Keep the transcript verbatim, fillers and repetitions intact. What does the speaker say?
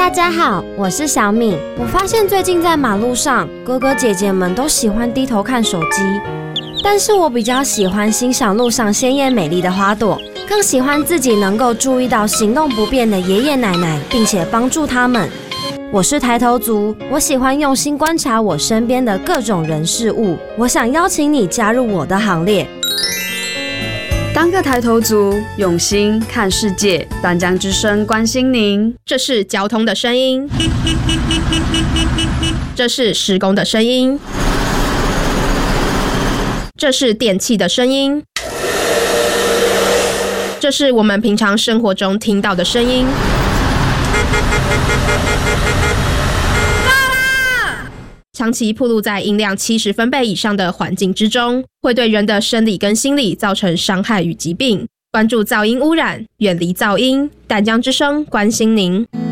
大家好，我是小敏。我发现最近在马路上，哥哥姐姐们都喜欢低头看手机，但是我比较喜欢欣赏路上鲜艳美丽的花朵，更喜欢自己能够注意到行动不便的爷爷奶奶，并且帮助他们。我是抬头族，我喜欢用心观察我身边的各种人事物。我想邀请你加入我的行列。 当个抬头族，用心看世界，淡江之声关心您。 这是交通的声音，这是施工的声音，这是电器的声音，这是我们平常生活中听到的声音。长期暴露在音量七十分贝以上的环境之中，会对人的生理跟心理造成伤害与疾病。关注噪音污染，远离噪音，淡江之声关心您。